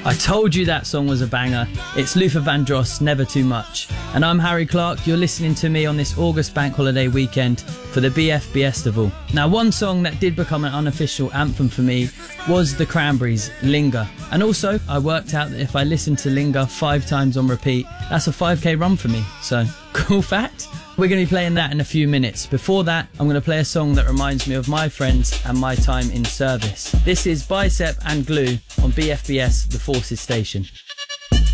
I told you that song was a banger. It's Luther Vandross, Never Too Much. And I'm Harry Clark. You're listening to me on this August bank holiday weekend for the BFBestival. Now, one song that did become an unofficial anthem for me was the Cranberries' Linger. And also, I worked out that if I listen to Linger 5 times on repeat, that's a 5k run for me. So, cool fact. We're going to be playing that in a few minutes. Before that, I'm going to play a song that reminds me of my friends and my time in service. This is Bicep and Glue on BFBS, The Forces Station.